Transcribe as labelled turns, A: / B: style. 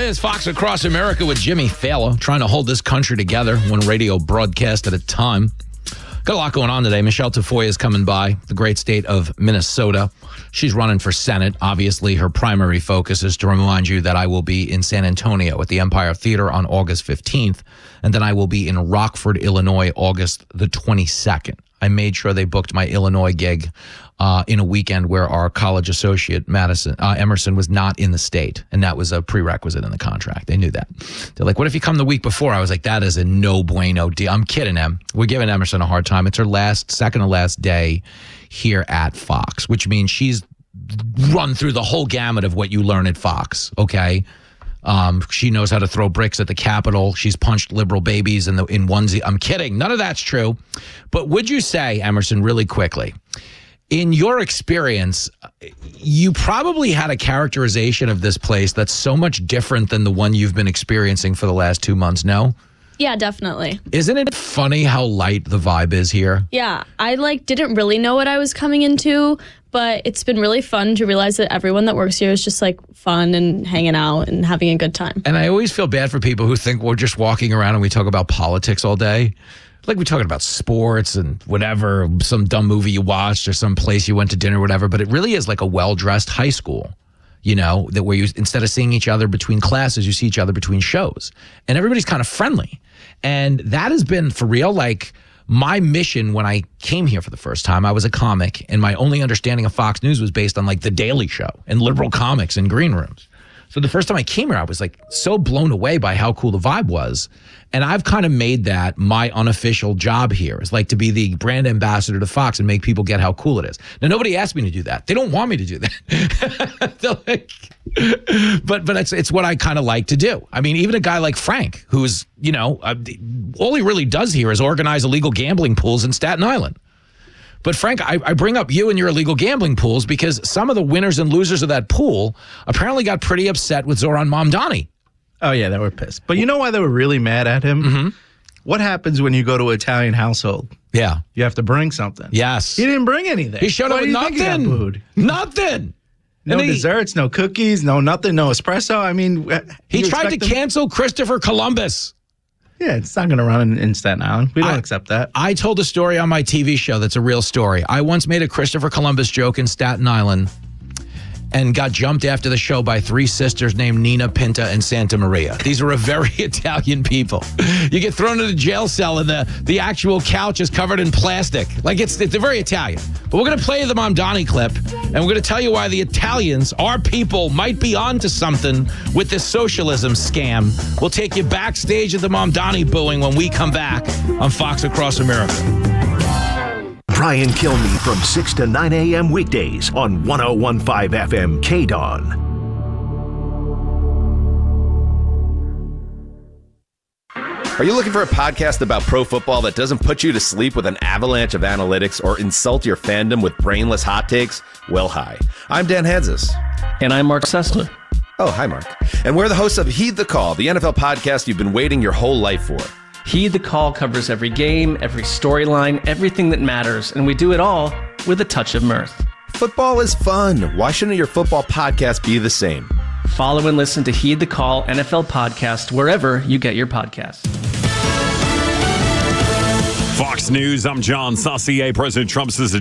A: is Fox Across America with Jimmy Fallow, trying to hold this country together, one radio broadcast at a time. Got a lot going on today. Michelle Tafoya is coming by, the great state of Minnesota. She's running for Senate. Obviously, her primary focus is to remind you that I will be in San Antonio at the Empire Theater on August 15th, and then I will be in Rockford, Illinois, August the 22nd. I made sure they booked my Illinois gig in a weekend where our college associate, Emerson, was not in the state. And that was a prerequisite in the contract. They knew that. They're like, what if you come the week before? I was like, that is a no bueno deal. I'm kidding them. We're giving Emerson a hard time. It's her second to last day here at Fox, which means she's run through the whole gamut of what you learn at Fox, okay? She knows how to throw bricks at the Capitol. She's punched liberal babies in onesie. I'm kidding. None of that's true. But would you say, Emerson, really quickly, in your experience, you probably had a characterization of this place that's so much different than the one you've been experiencing for the last 2 months, no?
B: Yeah, definitely.
A: Isn't it funny how light the vibe is here?
B: Yeah, I didn't really know what I was coming into, but it's been really fun to realize that everyone that works here is just fun and hanging out and having a good time.
A: And I always feel bad for people who think we're just walking around and we talk about politics all day. Like we're talking about sports and whatever, some dumb movie you watched or some place you went to dinner or whatever, but it really is like a well-dressed high school, you know, that where you, instead of seeing each other between classes, you see each other between shows. And everybody's kind of friendly. And that has been, for real, my mission when I came here for the first time. I was a comic, and my only understanding of Fox News was based on The Daily Show and liberal comics and green rooms. So the first time I came here, I was so blown away by how cool the vibe was. And I've kind of made that my unofficial job here, is to be the brand ambassador to Fox and make people get how cool it is. Now, nobody asked me to do that. They don't want me to do that. But it's what I kind of like to do. I mean, even a guy like Frank, who's, all he really does here is organize illegal gambling pools in Staten Island. But Frank, I bring up you and your illegal gambling pools because some of the winners and losers of that pool apparently got pretty upset with Zoran Mamdani.
C: Oh, yeah, they were pissed. But you know why they were really mad at him?
A: Mm-hmm.
C: What happens when you go to an Italian household?
A: Yeah.
C: You have to bring something.
A: Yes.
C: He didn't bring anything.
A: He showed up with nothing. Nothing.
C: No desserts, no cookies, no nothing, no espresso. I mean,
A: he tried to cancel Christopher Columbus.
C: Yeah, it's not going to run in Staten Island. We don't accept that.
A: I told a story on my TV show that's a real story. I once made a Christopher Columbus joke in Staten Island and got jumped after the show by three sisters named Nina, Pinta, and Santa Maria. These are a very Italian people. You get thrown in a jail cell and the actual couch is covered in plastic. It's very Italian. But we're going to play the Mamdani clip, and we're going to tell you why the Italians, our people, might be onto something with this socialism scam. We'll take you backstage at the Mamdani booing when we come back on Fox Across America.
D: Brian Kilmeade from 6 to 9 a.m. weekdays on 101.5 FM KDAWN.
E: Are you looking for a podcast about pro football that doesn't put you to sleep with an avalanche of analytics or insult your fandom with brainless hot takes? Well, hi. I'm Dan Hanzus.
F: And I'm Mark Sessler.
E: Oh, hi, Mark. And we're the hosts of Heed the Call, the NFL podcast you've been waiting your whole life for.
F: Heed the Call covers every game, every storyline, everything that matters, and we do it all with a touch of mirth.
E: Football is fun. Why shouldn't your football podcast be the same?
F: Follow and listen to Heed the Call NFL podcast wherever you get your podcasts.
G: Fox News, I'm John Saucier. President Trump says